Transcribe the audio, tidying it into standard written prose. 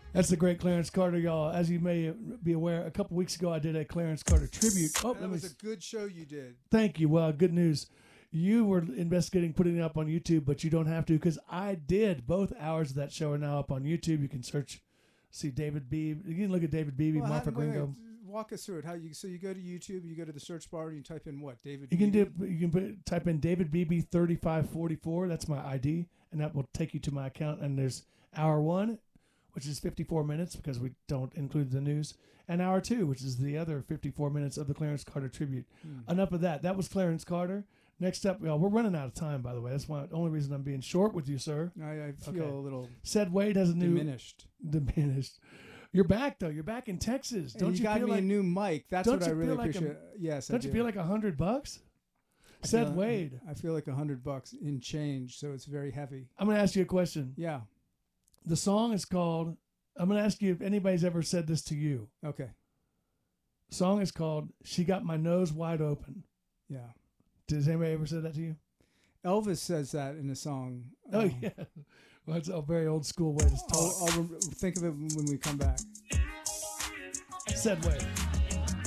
That's the great Clarence Carter, y'all. As you may be aware, a couple weeks ago I did a Clarence Carter tribute. Oh, that was a good show you did. Thank you. Well, good news. You were investigating putting it up on YouTube, but you don't have to because I did. Both hours of that show are now up on YouTube. You can search, see David Beebe. You can look at David Beebe, Martha Gringo. Walk us through it. You go to YouTube, you go to the search bar, and you type in what? David. Type in David Beebe 3544. That's my ID, and that will take you to my account. And there's hour 1, which is 54 minutes because we don't include the news, and hour 2, which is the other 54 minutes of the Clarence Carter tribute. Enough of that. That was Clarence Carter. Next up, we're running out of time, by the way. That's the only reason I'm being short with you, sir. I feel a little Said Wade has a new diminished. You're back though. You're back in Texas. Don't you got me a new mic? That's what I really appreciate. Yes. Don't you feel like $100? Said Wade. I feel like $100 in change, so it's very heavy. I'm gonna ask you a question. Yeah. The song is called. I'm gonna ask you if anybody's ever said this to you. Okay. The song is called "She Got My Nose Wide Open." Yeah. Does anybody ever say that to you? Elvis says that in a song. Oh yeah. Well, that's a very old school way to talk. I'll think of it when we come back. Said Wade.